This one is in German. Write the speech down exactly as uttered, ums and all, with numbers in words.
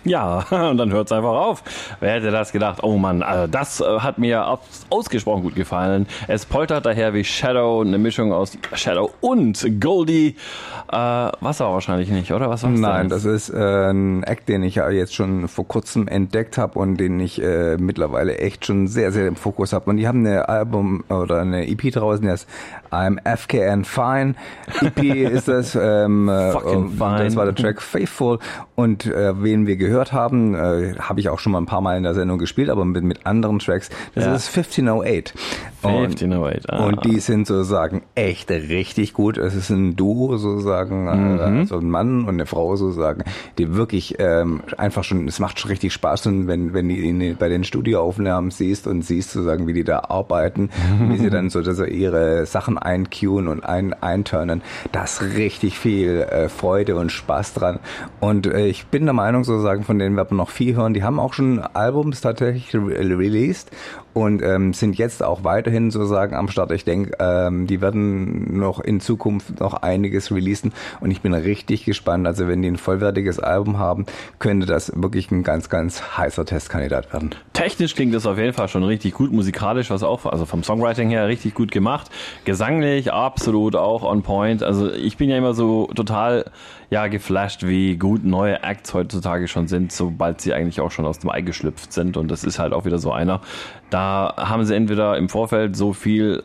Ja, und dann hört es einfach auf. Wer hätte das gedacht? Oh Mann, also das äh, hat mir aus, ausgesprochen gut gefallen. Es poltert daher wie Shadow, eine Mischung aus Shadow und Goldie. Äh, Wasser wahrscheinlich nicht, oder? Was war's Nein, das? das ist äh, ein Act, den ich ja jetzt schon vor kurzem entdeckt habe und den ich äh, mittlerweile echt schon sehr, sehr im Fokus habe. Und die haben eine Album oder eine E P draußen, die heißt I'm F K N Fine. E P ist das. Ähm, Fucking fine. Das war der Track Faithful. Und äh, wen wir gehört haben, äh, habe ich auch schon mal ein paar Mal in der Sendung gespielt, aber mit, mit anderen Tracks. Das Ja. ist fifteen oh eight. fifteen oh eight, ah. Und die sind sozusagen echt richtig gut. Es ist ein Duo sozusagen, mhm. also ein Mann und eine Frau sozusagen, die wirklich ähm, einfach schon, es macht schon richtig Spaß, und wenn wenn die in, bei den Studioaufnahmen siehst und siehst sozusagen, wie die da arbeiten, wie sie dann so dass ihre Sachen eincueen und ein einturnen, da ist richtig viel äh, Freude und Spaß dran. Und äh, ich bin der Meinung sozusagen, von denen werden wir noch viel hören. Die haben auch schon Albums tatsächlich re- released und ähm, sind jetzt auch weiterhin sozusagen am Start. Ich denke, ähm, die werden noch in Zukunft noch einiges releasen und ich bin richtig gespannt. Also wenn die ein vollwertiges Album haben, könnte das wirklich ein ganz, ganz heißer Testkandidat werden. Technisch klingt das auf jeden Fall schon richtig gut, musikalisch was auch, also vom Songwriting her richtig gut gemacht, gesanglich absolut auch on point. Also ich bin ja immer so total ja geflasht, wie gut neue Acts heutzutage schon sind, sobald sie eigentlich auch schon aus dem Ei geschlüpft sind, und das ist halt auch wieder so einer. Da haben sie entweder im Vorfeld so viel